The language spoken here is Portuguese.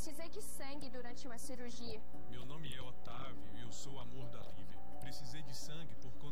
Precisei de sangue durante uma cirurgia. Meu nome é Otávio e eu sou o amor da Lívia. Precisei de sangue por